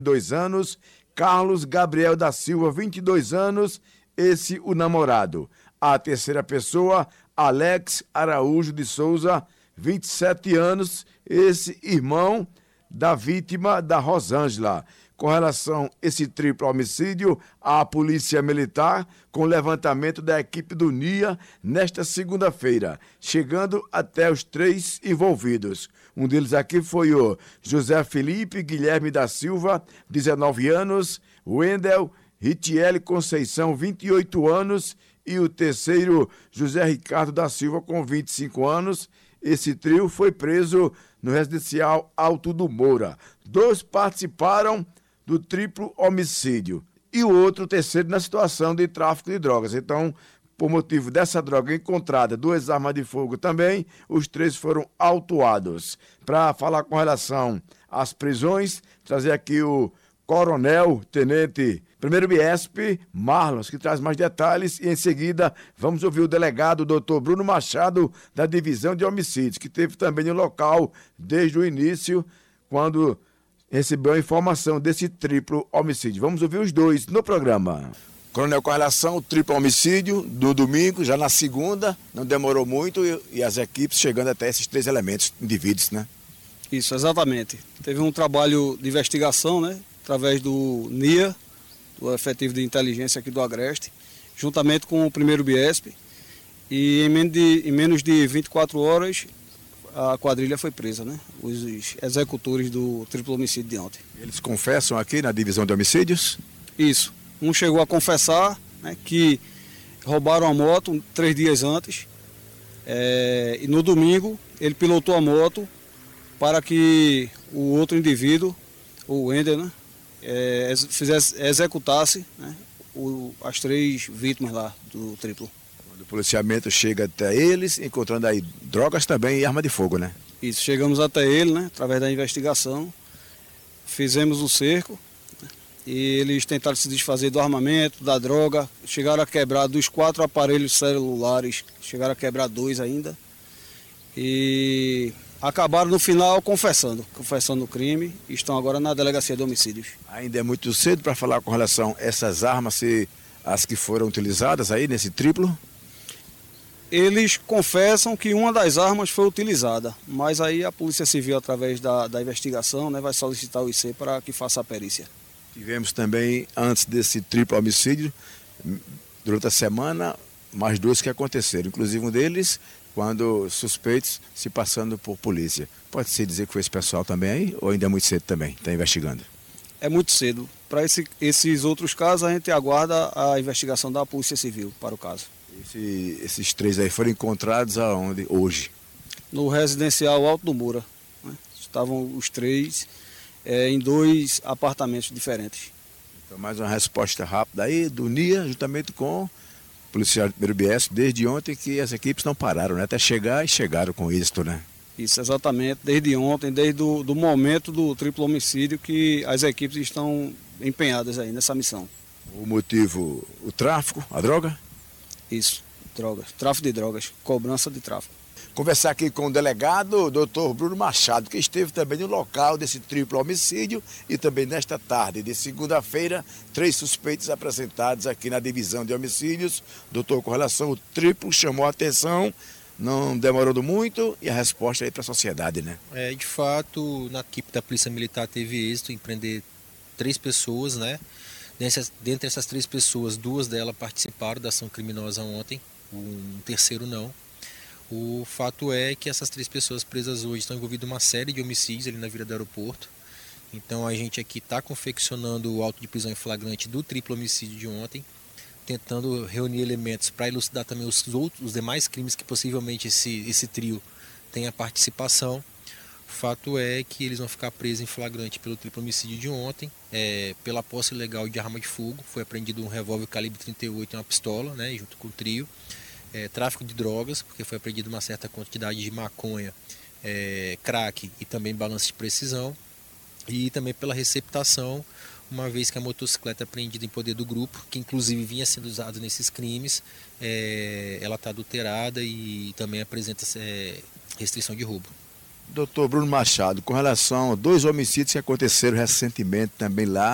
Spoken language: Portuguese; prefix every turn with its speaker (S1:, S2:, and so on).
S1: 2 anos, Carlos Gabriel da Silva, 22 anos, esse o namorado. A terceira pessoa, Alex Araújo de Souza, 27 anos, esse irmão da vítima da Rosângela. Com relação a esse triplo homicídio, a Polícia Militar, com levantamento da equipe do NIA, nesta segunda-feira, chegando até os 3 envolvidos. Um deles aqui foi o José Felipe Guilherme da Silva, 19 anos, Wendel Ritiele Conceição, 28 anos, e o terceiro, José Ricardo da Silva, com 25 anos. Esse trio foi preso no residencial Alto do Moura. 2 participaram do triplo homicídio e o outro, terceiro, na situação de tráfico de drogas. Então, por motivo dessa droga encontrada, 2 armas de fogo também, os 3 foram autuados. Para falar com relação às prisões, trazer aqui o coronel, tenente, primeiro Biesp, Marlos, que traz mais detalhes, e em seguida vamos ouvir o delegado, doutor Bruno Machado, da Divisão de Homicídios, que esteve também no local desde o início, quando recebeu a informação desse triplo homicídio. Vamos ouvir os 2 no programa. Coronel, com relação ao triplo homicídio do domingo, já na segunda, não demorou muito, e as equipes chegando até esses 3 elementos, indivíduos, né?
S2: Isso, exatamente. Teve um trabalho de investigação, né? Através do NIA, do efetivo de inteligência aqui do Agreste, juntamente com o primeiro Biesp, e em menos de 24 horas a quadrilha foi presa, né? Os executores do triplo homicídio de ontem.
S1: Eles confessam aqui na divisão de homicídios?
S2: Isso. Um chegou a confessar, né, que roubaram a moto 3 dias antes, e no domingo ele pilotou a moto para que o outro indivíduo, o Wendel, né, executasse, né, as 3 vítimas lá do triplo.
S1: O policiamento chega até eles, encontrando aí drogas também e arma de fogo, né?
S2: Isso, chegamos até ele, né, através da investigação, fizemos o cerco, né, e eles tentaram se desfazer do armamento, da droga, chegaram a quebrar dos 4 aparelhos celulares, chegaram a quebrar 2 ainda, e acabaram no final confessando o crime, e estão agora na delegacia de homicídios.
S1: Ainda é muito cedo para falar com relação a essas armas, se as que foram utilizadas aí nesse triplo?
S2: Eles confessam que uma das armas foi utilizada, mas aí a Polícia Civil, através da investigação, né, vai solicitar o IC para que faça a perícia.
S1: Tivemos também, antes desse triplo homicídio, durante a semana, mais 2 que aconteceram, inclusive um deles, quando suspeitos se passando por polícia. Pode-se dizer que foi esse pessoal também aí, ou ainda é muito cedo também? Está investigando?
S2: É muito cedo. Para esses outros casos, a gente aguarda a investigação da Polícia Civil para o caso.
S1: Esses 3 aí foram encontrados aonde hoje?
S2: No residencial Alto do Moura, né? Estavam os 3 em 2 apartamentos diferentes.
S1: Então, mais uma resposta rápida aí do NIA, juntamente com o policial do primeiro BS, desde ontem que as equipes não pararam, né? Até chegar, e chegaram com êxito, né?
S2: Isso, exatamente. Desde ontem, desde o momento do triplo homicídio, que as equipes estão empenhadas aí nessa missão.
S1: O motivo, o tráfico, a droga?
S2: Isso, drogas, tráfico de drogas, cobrança de tráfico.
S1: Conversar aqui com o delegado, doutor Bruno Machado, que esteve também no local desse triplo homicídio, e também nesta tarde de segunda-feira, 3 suspeitos apresentados aqui na divisão de homicídios. Doutor, com relação ao triplo, chamou a atenção, não demorou muito, e a resposta aí para a sociedade, né?
S3: De fato, na equipe da Polícia Militar teve êxito em prender 3 pessoas, né? Dentre essas 3 pessoas, 2 delas participaram da ação criminosa ontem, um terceiro não. O fato é que essas 3 pessoas presas hoje estão envolvidas em uma série de homicídios ali na Vila do Aeroporto. Então a gente aqui está confeccionando o auto de prisão em flagrante do triplo homicídio de ontem, tentando reunir elementos para elucidar também os demais crimes que possivelmente esse trio tenha participação. O fato é que eles vão ficar presos em flagrante pelo triplo homicídio de ontem, pela posse ilegal de arma de fogo. Foi apreendido um revólver calibre 38 e uma pistola, né, junto com o trio. Tráfico de drogas, porque foi apreendida uma certa quantidade de maconha, crack e também balança de precisão. E também pela receptação, uma vez que a motocicleta apreendida em poder do grupo, que inclusive vinha sendo usada nesses crimes, ela está adulterada e também apresenta restrição de roubo.
S1: Doutor Bruno Machado, com relação a 2 homicídios que aconteceram recentemente também lá